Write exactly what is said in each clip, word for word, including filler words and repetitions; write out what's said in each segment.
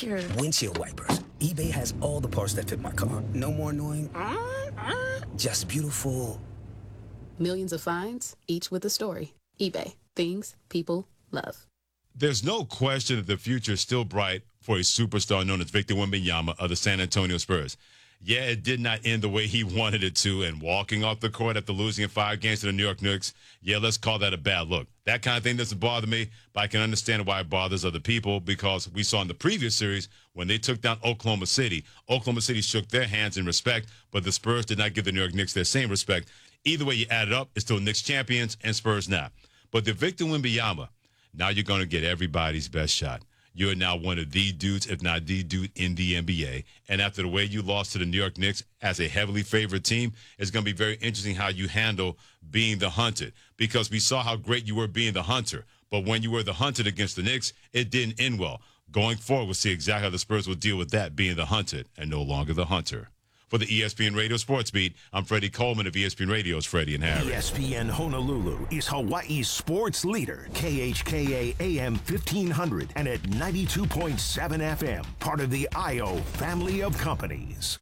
your windshield wipers. eBay has all the parts that fit my car. No more annoying. Just beautiful. Millions of finds, each with a story. eBay. Things people love. There's no question that the future is still bright for a superstar known as Victor Wembanyama of the San Antonio Spurs. Yeah, it did not end the way he wanted it to, and walking off the court after losing in five games to the New York Knicks, yeah, let's call that a bad look. That kind of thing doesn't bother me, but I can understand why it bothers other people, because we saw in the previous series when they took down Oklahoma City, Oklahoma City shook their hands in respect, but the Spurs did not give the New York Knicks their same respect. Either way you add it up, it's still Knicks champions and Spurs now. But the Victor Wembanyama, now you're going to get everybody's best shot. You're now one of the dudes, if not the dude, in the N B A. And after the way you lost to the New York Knicks as a heavily favored team, it's going to be very interesting how you handle being the hunted. Because we saw how great you were being the hunter. But when you were the hunted against the Knicks, it didn't end well. Going forward, we'll see exactly how the Spurs will deal with that, being the hunted and no longer the hunter. For the E S P N Radio Sports Beat, I'm Freddie Coleman of E S P N Radio's Freddie and Harry. E S P N Honolulu is Hawaii's sports leader. K H K A A M fifteen hundred and at ninety-two point seven F M. Part of the I O family of companies.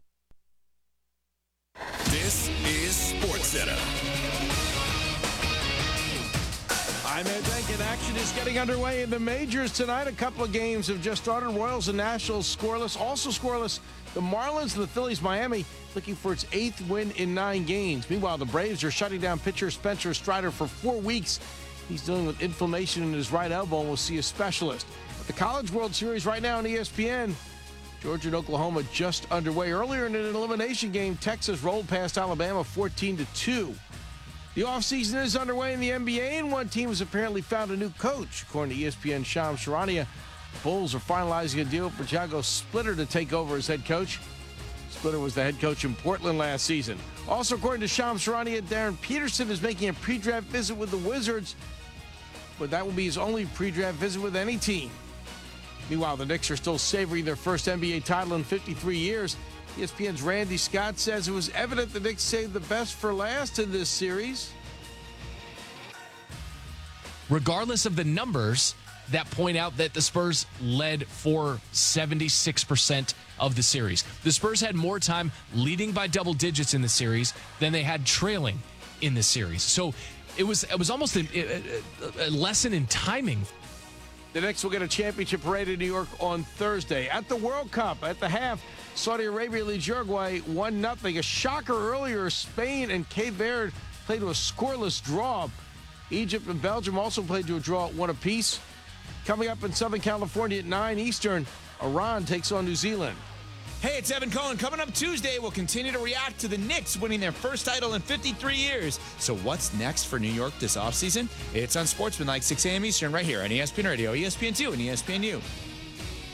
This is SportsCenter. I'm Ed Denkin. Action is getting underway in the majors tonight. A couple of games have just started. Royals and Nationals scoreless. Also scoreless, the Marlins and the Phillies. Miami looking for its eighth win in nine games. Meanwhile, the Braves are shutting down pitcher Spencer Strider for four weeks. He's dealing with inflammation in his right elbow and will see a specialist. At the College World Series right now on E S P N, Georgia and Oklahoma just underway. Earlier in an elimination game, Texas rolled past Alabama fourteen to two. The offseason is underway in the N B A, and one team has apparently found a new coach. According to E S P N Shams Charania, the Bulls are finalizing a deal for Thiago Splitter to take over as head coach. Splitter was the head coach in Portland last season. Also, according to Shams Charania, Darren Peterson is making a pre-draft visit with the Wizards, but that will be his only pre-draft visit with any team. Meanwhile, the Knicks are still savoring their first N B A title in fifty-three years. E S P N's Randy Scott says it was evident the Knicks saved the best for last in this series. Regardless of the numbers that point out that the Spurs led for seventy-six percent of the series. The Spurs had more time leading by double digits in the series than they had trailing in the series. So it was it was almost a, a, a lesson in timing. The Knicks will get a championship parade in New York on Thursday. At the World Cup, at the half, Saudi Arabia leads Uruguay one nothing. A shocker earlier, Spain and Cape Verde played to a scoreless draw. Egypt and Belgium also played to a draw at one apiece. Coming up in Southern California at nine Eastern, Iran takes on New Zealand. Hey, it's Evan Cohen. Coming up Tuesday, we'll continue to react to the Knicks winning their first title in fifty-three years. So what's next for New York this offseason? It's on Sportsman like six a.m. Eastern right here on E S P N Radio, E S P N two, and E S P N U.